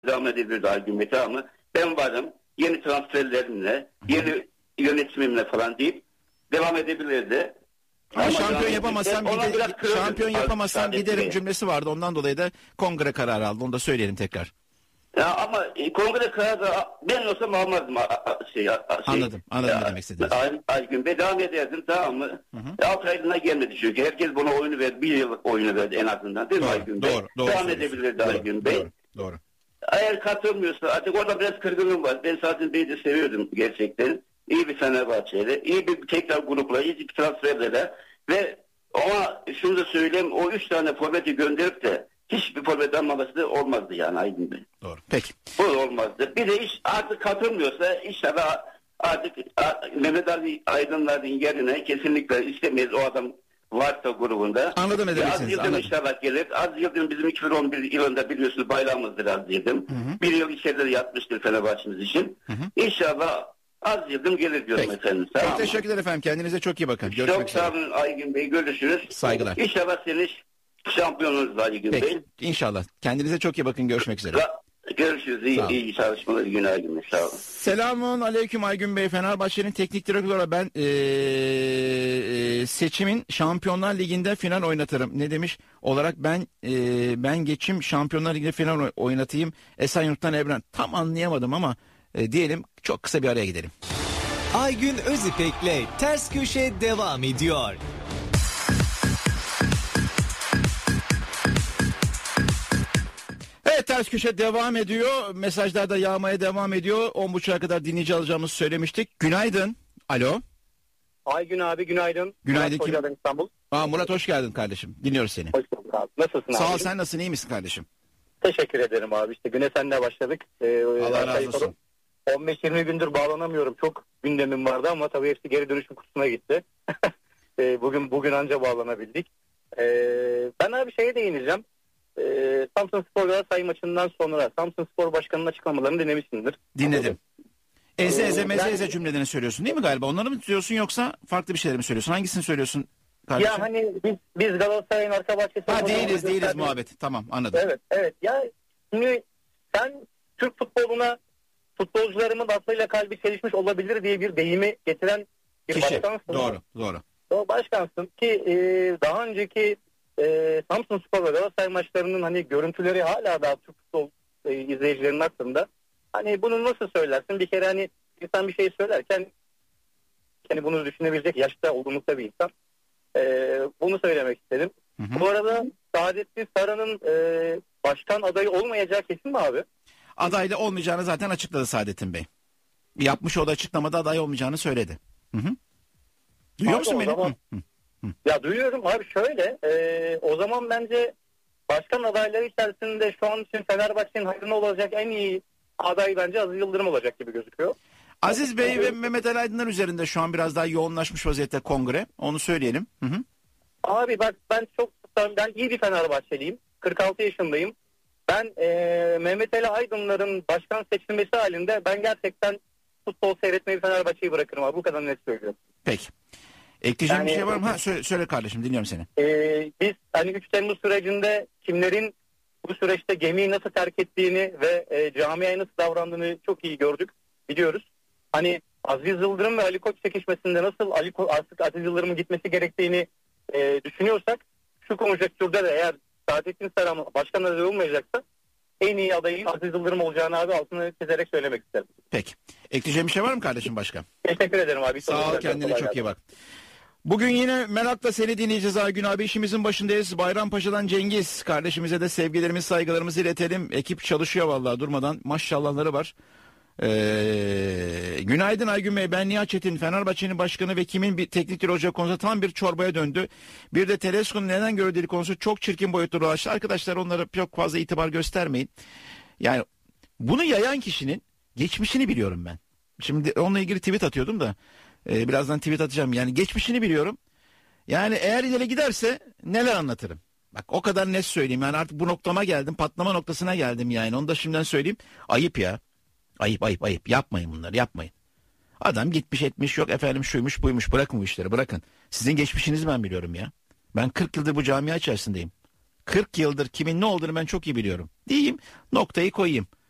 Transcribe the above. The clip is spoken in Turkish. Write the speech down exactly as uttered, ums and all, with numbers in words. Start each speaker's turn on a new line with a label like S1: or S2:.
S1: devam edebilirdi Aygün Bey, tamam mı? Ben varım, yeni transferlerimle, yeni yönetimimle falan deyip devam edebilirdi.
S2: Ama,
S1: Ama
S2: şampiyon
S1: yani
S2: yapamazsam
S1: ona
S2: gide,
S1: biraz kırıldım.
S2: şampiyon yapamazsam
S1: Saadet
S2: giderim
S1: Bey.
S2: cümlesi vardı. Ondan dolayı da kongre kararı aldı. Onu da söyleyelim tekrar.
S1: Ya ama e, kongre kararı ben olsam almazdım. A, a, şey, a, şey,
S2: Anladım. Anladım ne demek istediğinizi.
S1: Ay, Aygün Bey devam ederdim, tamam mı? Altı aylığına gelmedi çünkü. Herkes buna oyunu verdi. Bir yıllık oyunu verdi en azından. Değil mi
S2: Doğru,
S1: Aygün Bey?
S2: doğru, doğru
S1: devam
S2: söylüyorsun.
S1: edebilirdi
S2: Doğru,
S1: Aygün Bey.
S2: Doğru, doğru.
S1: Eğer katılmıyorsa artık orada biraz kırgınlığım var. Ben zaten Bey'i de seviyordum gerçekten. İyi bir Fenerbahçe'yle, iyi bir tekrar grupla, iyi bir transferlere ve ama şunu da söyleyeyim, o üç tane forveti gönderip de hiçbir forvet almaması da olmazdı yani Aydın Bey.
S2: Doğru. Peki.
S1: Bu olmazdı. Bir de iş artık katılmıyorsa inşallah artık Mehmet Ali Aydınlar'ın yerine kesinlikle istemeyiz o adam varsa grubunda.
S2: Anladım ne demek
S1: Az
S2: istediğinizi,
S1: Yıldırım
S2: anladım.
S1: inşallah gelir. Az Yıldırım bizim iki bin on bir yılında biliyorsunuz bayrağımızdır Az Yıldırım.
S2: Hı hı.
S1: Bir yıl içeride de yatmıştır Fenerbahçe'miz için.
S2: Hı hı.
S1: İnşallah Az Yıldırım gelir diyorum
S2: Peki.
S1: efendim.
S2: Çok
S1: Tamam mı?
S2: teşekkürler efendim. Kendinize çok iyi bakın. Görüşmek
S1: Çok
S2: üzere.
S1: sağ olun Aygün Bey. Görüşürüz.
S2: Saygılar.
S1: İnşallah senin şampiyonunuz Aygün Bey.
S2: Peki. İnşallah. Kendinize çok iyi bakın. Görüşmek üzere.
S1: Görüşürüz.
S2: Sağ olun.
S1: İyi, iyi çalışmalar. Günaydın. Sağ olun.
S2: Selamun aleyküm Aygün Bey. Fenerbahçe'nin teknik direktörü olarak ben ee, ee, seçimin Şampiyonlar Ligi'nde final oynatırım. Ne demiş? Olarak ben ee, ben geçim Şampiyonlar Ligi'nde final oy- oynatayım. Esenyurt'tan Evren. Tam anlayamadım ama ee, diyelim çok kısa bir araya gidelim.
S3: Aygün Özipek'le Ters Köşe devam ediyor.
S2: Evet, Ters Köşe devam ediyor. Mesajlar da yağmaya devam ediyor. on buçuğa kadar dinleyici alacağımızı söylemiştik. Günaydın. Alo.
S4: Aygün abi günaydın.
S2: Günaydın.
S4: Murat
S2: Kim?
S4: Hoca'dan İstanbul.
S2: Aa, Murat hoş geldin kardeşim. Dinliyoruz seni.
S4: Hoş bulduk abi. Nasılsın
S2: Sağ ol,
S4: abi?
S2: sen nasılsın, iyi misin kardeşim?
S4: Teşekkür ederim abi. İşte güne seninle başladık. Ee,
S2: Allah
S4: aşağı
S2: razı
S4: yukarı
S2: olsun.
S4: on beş yirmi gündür bağlanamıyorum. Çok gündemim vardı ama tabii hepsi geri dönüşüm kutusuna gitti. Ee, bugün bugün anca bağlanabildik. Ee, ben abi şeye değineceğim. Ee, Samsunspor Galatasaray maçından sonra Samsunspor Başkanı'nın açıklamalarını dinlemişsindir.
S2: Dinledim. Eze eze
S4: Ee,
S2: meze
S4: yani-
S2: eze cümlelerini söylüyorsun değil mi galiba? Onları mı diyorsun yoksa farklı bir şeyler mi söylüyorsun? Hangisini söylüyorsun kardeşim?
S4: Ya hani biz, biz Galatasaray'ın arka bahçesi...
S2: Ha,
S4: olarak-
S2: değiliz değiliz muhabbet. Tamam, anladım.
S4: Evet, evet. Ya şimdi sen Türk futboluna futbolcularımın aklıyla kalbi çelişmiş olabilir diye bir deyimi getiren bir
S2: Kişi.
S4: başkansın.
S2: Doğru, doğru.
S4: O başkansın ki e, daha önceki e, Samsunspor ve Galatasaray maçlarının hani görüntüleri hala daha Türk futbol e, izleyicilerinin aklında. Hani bunu nasıl söylersin? Bir kere hani insan bir şey söylerken hani bunu düşünebilecek yaşta olgunlukta bir insan. E, bunu söylemek istedim.
S2: Hı hı.
S4: Bu arada Saadettin Saran'ın e, başkan adayı olmayacağı kesin mi abi?
S2: Adaylı olmayacağını zaten açıkladı Saadettin Bey. Yapmış o da açıklamada aday olmayacağını söyledi. Hı hı. Duyuyor
S4: Abi
S2: musun
S4: o
S2: beni?
S4: zaman-
S2: Hı hı.
S4: Ya duyuyorum abi şöyle e, o zaman bence başkan adayları içerisinde şu an için Fenerbahçe'nin hayrına olacak en iyi aday bence Aziz Yıldırım olacak gibi gözüküyor.
S2: Aziz Bey ve Mehmet Ali Aydınlar üzerinde şu an biraz daha yoğunlaşmış vaziyette kongre. Onu söyleyelim. Hı hı.
S4: Abi bak ben çok ben iyi bir Fenerbahçeliyim. kırk altı yaşındayım. Ben e, Mehmet Ali Aydınlar'ın başkan seçilmesi halinde ben gerçekten futbol seyretmeyi Fenerbahçe'yi bırakırım abi. Bu kadar net söylüyorum.
S2: Peki. Ekleyeceğim bir
S4: Yani-
S2: şey var mı? Ha, söyle, söyle kardeşim, dinliyorum seni.
S4: Ee, biz hani üç Temmuz sürecinde kimlerin bu süreçte gemiyi nasıl terk ettiğini ve e, camiaya nasıl davrandığını çok iyi gördük, biliyoruz. Hani Aziz Yıldırım ve Ali Koç çekişmesinde nasıl Ali Ko- artık Aziz Yıldırım'ın gitmesi gerektiğini e, düşünüyorsak şu konjonktürde de eğer Saadettin Saran başkan adayı olmayacaksa en iyi adayın Aziz Yıldırım olacağını abi altını çizerek söylemek isterim.
S2: Peki. Ekleyeceğim bir şey var mı kardeşim başka?
S4: Teşekkür ederim abi.
S2: Sağ ol, kendine çok iyi bak. Bugün yine merakla seni dinleyeceğiz Aygün abi. İşimizin başındayız. Bayrampaşa'dan Cengiz kardeşimize de sevgilerimizi, saygılarımızı iletelim. Ekip çalışıyor vallahi durmadan. Maşallahları var. Ee, günaydın Aygün Bey, ben Nihat Çetin. Fenerbahçe'nin başkanı ve kimin bir teknik direktör olacağı konusu tam bir çorbaya döndü. Bir de Tedesco'nun neden görüldüğü konusu çok çirkin boyutlara ulaştı. Arkadaşlar onlara çok fazla itibar göstermeyin. Yani bunu yayan kişinin geçmişini biliyorum ben. Şimdi onunla ilgili tweet atıyordum da e, birazdan tweet atacağım. Yani geçmişini biliyorum. Yani eğer ileri giderse neler anlatırım. Bak o kadar net söyleyeyim. Yani artık bu noktama geldim. Patlama noktasına geldim yani. Onu da şimdiden söyleyeyim. Ayıp ya. Ayıp ayıp ayıp. Yapmayın bunları, yapmayın. Adam gitmiş etmiş, yok efendim şuymuş buymuş, bırakın bu işleri, bırakın. Sizin geçmişinizi ben biliyorum ya. Ben kırk yıldır bu camia içerisindeyim. kırk yıldır kimin ne olduğunu ben çok iyi biliyorum. Diyeyim, noktayı koyayım.